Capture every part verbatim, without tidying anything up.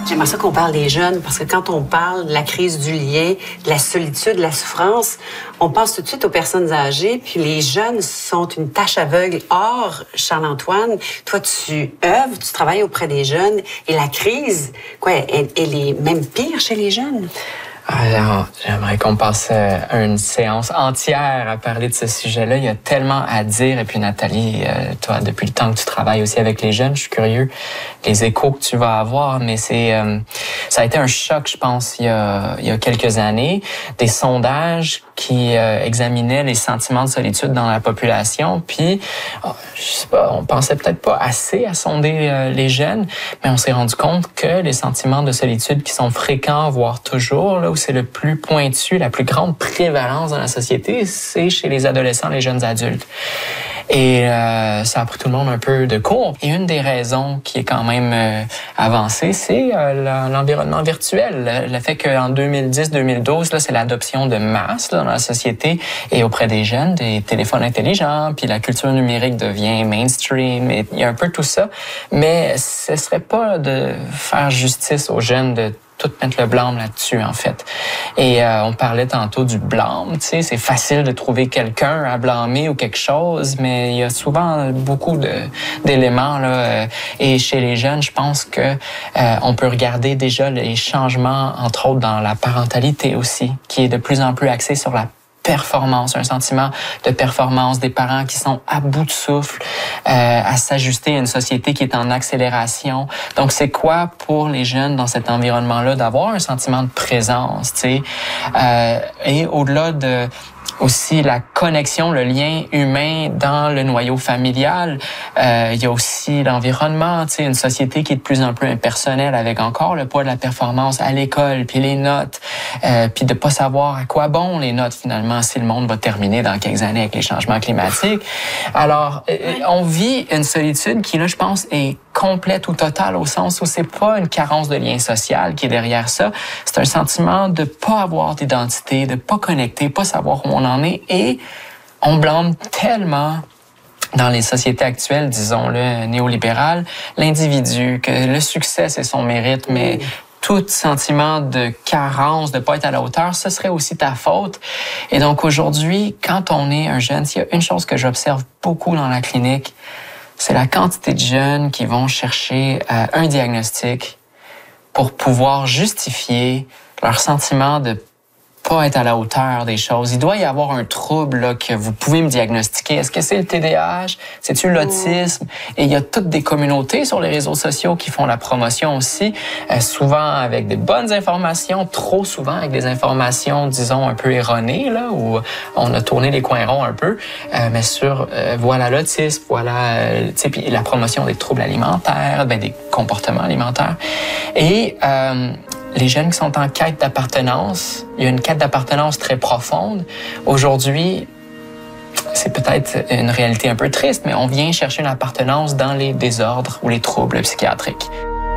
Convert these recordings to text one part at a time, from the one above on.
J'aimerais ça qu'on parle des jeunes, parce que quand on parle de la crise du lien, de la solitude, de la souffrance, on pense tout de suite aux personnes âgées, puis les jeunes sont une tâche aveugle. Or, Charles-Antoine, toi, tu œuvres, tu travailles auprès des jeunes, et la crise, quoi, elle, elle est même pire chez les jeunes. Alors, j'aimerais qu'on passe une séance entière à parler de ce sujet-là. Il y a tellement à dire. Et puis, Nathalie, euh, toi, depuis le temps que tu travailles aussi avec les jeunes, je suis curieux les échos que tu vas avoir. Mais c'est, euh, ça a été un choc, je pense, il y a, il y a quelques années. Des sondages qui euh, examinaient les sentiments de solitude dans la population. Puis, oh, je sais pas, on pensait peut-être pas assez à sonder euh, les jeunes, mais on s'est rendu compte que les sentiments de solitude qui sont fréquents, voire toujours, là où c'est le plus pointu, la plus grande prévalence dans la société, c'est chez les adolescents, les jeunes adultes. Et euh, ça a pris tout le monde un peu de court. Et une des raisons qui est quand même euh, avancée, c'est euh, l'environnement virtuel. Le fait qu'en deux mille dix deux mille douze, là, c'est l'adoption de masse là, dans la société et auprès des jeunes, des téléphones intelligents, puis la culture numérique devient mainstream. Et il y a un peu tout ça. Mais ce serait pas de faire justice aux jeunes de tout mettre le blâme là-dessus, en fait. Et euh, on parlait tantôt du blâme, tu sais, c'est facile de trouver quelqu'un à blâmer ou quelque chose, mais il y a souvent beaucoup de, d'éléments, là. Et chez les jeunes, je pense que euh, on peut regarder déjà les changements, entre autres, dans la parentalité aussi, qui est de plus en plus axée sur la performance, un sentiment de performance des parents qui sont à bout de souffle, euh, à s'ajuster à une société qui est en accélération. Donc, c'est quoi pour les jeunes dans cet environnement-là d'avoir un sentiment de présence, tu sais, euh, et au-delà de aussi la connexion, le lien humain dans le noyau familial. Euh, il y a aussi l'environnement, tu sais, une société qui est de plus en plus impersonnelle avec encore le poids de la performance à l'école, puis les notes, euh, puis de pas savoir à quoi bon les notes finalement si le monde va terminer dans quelques années avec les changements climatiques. Alors, euh, on vit une solitude qui, là, je pense, est complète ou totale au sens où c'est pas une carence de lien social qui est derrière ça. C'est un sentiment de pas avoir d'identité, de pas connecter, pas savoir où on en est, et on blâme tellement dans les sociétés actuelles, disons-le, néolibérales, l'individu, que le succès, c'est son mérite, mais tout sentiment de carence, de pas être à la hauteur, ce serait aussi ta faute. Et donc aujourd'hui, quand on est un jeune, s'il y a une chose que j'observe beaucoup dans la clinique, c'est la quantité de jeunes qui vont chercher euh, un diagnostic pour pouvoir justifier leur sentiment de pas être à la hauteur des choses. Il doit y avoir un trouble là, que vous pouvez me diagnostiquer. Est-ce que c'est le T D A H? C'est-tu l'autisme? Et il y a toutes des communautés sur les réseaux sociaux qui font la promotion aussi, euh, souvent avec des bonnes informations, trop souvent avec des informations, disons, un peu erronées, là, où on a tourné les coins ronds un peu, euh, mais sur, euh, voilà l'autisme, voilà, euh, tu sais, puis la promotion des troubles alimentaires, ben, des comportements alimentaires. Et euh, les jeunes qui sont en quête d'appartenance, il y a une quête d'appartenance très profonde. Aujourd'hui, c'est peut-être une réalité un peu triste, mais on vient chercher une appartenance dans les désordres ou les troubles psychiatriques.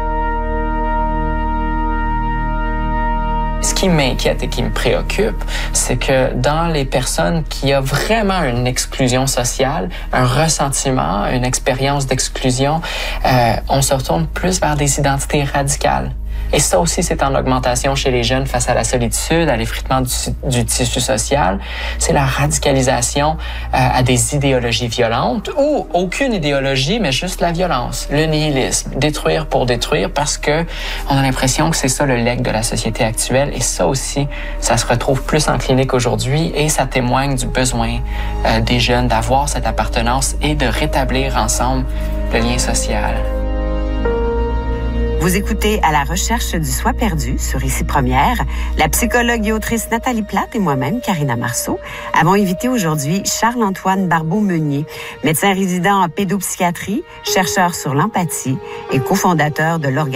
Ce qui m'inquiète et qui me préoccupe, c'est que dans les personnes qui ont vraiment une exclusion sociale, un ressentiment, une expérience d'exclusion, euh, on se retourne plus vers des identités radicales. Et ça aussi, c'est en augmentation chez les jeunes face à la solitude, à l'effritement du, du tissu social. C'est la radicalisation euh, à des idéologies violentes ou aucune idéologie, mais juste la violence, le nihilisme, détruire pour détruire parce que on a l'impression que c'est ça le legs de la société actuelle. Et ça aussi, ça se retrouve plus en clinique aujourd'hui et ça témoigne du besoin euh, des jeunes d'avoir cette appartenance et de rétablir ensemble le lien social. Vous écoutez À la recherche du soi perdu sur Ici Première. La psychologue et autrice Nathalie Plate et moi-même, Karina Marceau, avons invité aujourd'hui Charles-Antoine Barbeau-Meunier, médecin résident en pédopsychiatrie, chercheur sur l'empathie et cofondateur de l'organisation